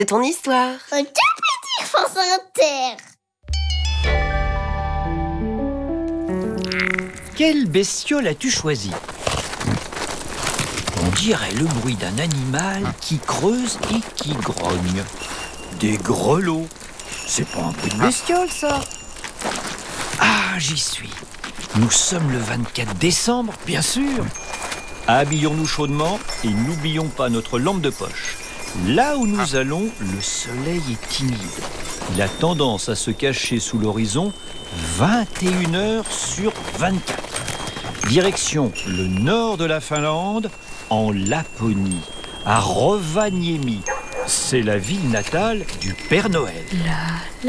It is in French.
C'est ton histoire. Quel plaisir, France Inter. Quelle bestiole as-tu choisi? On dirait le bruit d'un animal qui creuse et qui grogne. Des grelots. C'est pas un bruit de bestiole, ça. Ah, j'y suis. Nous sommes le 24 décembre, bien sûr. Habillons-nous chaudement et n'oublions pas notre lampe de poche. Là où nous allons, le soleil est timide. Il a tendance à se cacher sous l'horizon 21 heures sur 24. Direction le nord de la Finlande, en Laponie, à Rovaniemi. C'est la ville natale du Père Noël.